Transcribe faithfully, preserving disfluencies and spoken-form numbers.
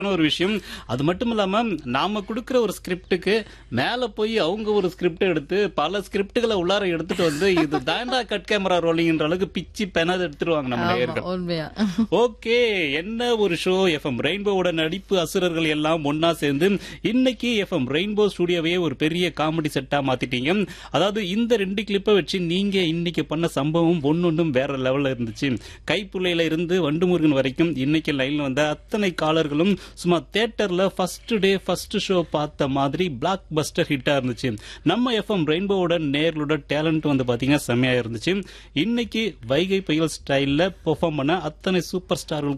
ஒரு விஷயம். அது மட்டும் இல்லாம நாம குடுக்கிற ஒரு ஸ்கிரிப்டுக்கு மேல போய் அவங்க ஒரு ஸ்கிரிப்ட் எடுத்து பல ஸ்கிரிப்டுகளை உள்ளார எடுத்துட்டு வந்து இது தாண்டா கட் கேமரா ரோலிங்ன்ற அளவுக்கு பிச்சி பெனாத எடுத்துருவாங்க நம்ம ஆமா, நேயர்கள். உண்மையா. ஓகே, என்ன ஒரு ஷோ. எஃப்எம் ரெயின்போவோட நடிப்பு அசுரர்கள் எல்லாம் ஒன்னா சேர்ந்து இன்னைக்கு எஃப்எம் ரெயின்போ ஸ்டுடியோவையே ஒரு பெரிய காமெடி செட்டா மாத்திட்டீங்க. அதாவது இந்த ரெண்டு கிளிப்பை வச்சு நீங்க இன்னைக்கு பண்ண சம்பவம் ஒன்னொன்னும் வேற லெவல்ல இருந்துச்சு. கைப்புள்ளையில இருந்து வண்டுமுருகன் வரைக்கும் இன்னைக்கு லைன்ல வந்த அத்தனை காலர்களும் சும்மா தியேட்டர்ல ஃபர்ஸ்ட் டே ஃபர்ஸ்ட் ஷோ பார்த்த மாதிரி பிளாக் பஸ்டர் ஹிட்டா இருந்துச்சு. நம்ம எஃப்எம் ரெயின்போவோட நேர்களோட டேலண்ட் வந்து பாத்தீங்கன்னா செம்மையா இருந்துச்சு. இன்னைக்கு வைகை புயல் ஸ்டைல்ல பெர்ஃபார்ம் பண்ண அத்தனை சூப்பர் ஸ்டார்களுக்கும்